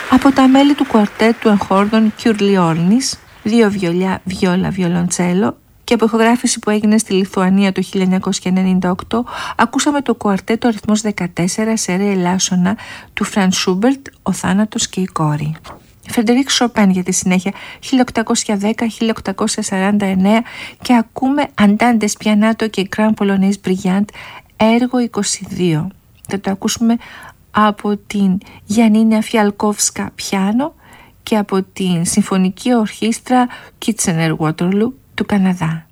Από τα μέλη του κουαρτέτου εγχόρδων Κιουρλιόρνης, 2 βιολιά, βιόλα, βιολοντσέλο, και από ηχογράφηση που έγινε στη Λιθουανία το 1998, ακούσαμε το κουαρτέτο αριθμός 14 σε ρε ελάσσονα του Φραντ Σούμπερτ, «Ο θάνατος και η κόρη». Φρεντερίκ Σοπέν για τη συνέχεια, 1810-1849, και ακούμε Αντάντες Πιανάτο και Grand Polonaise Brilliant, έργο 22. Θα το ακούσουμε από την Γιαννίνα Φιαλκόφσκα πιάνο και από την Συμφωνική Ορχήστρα Kitchener Waterloo του Καναδά.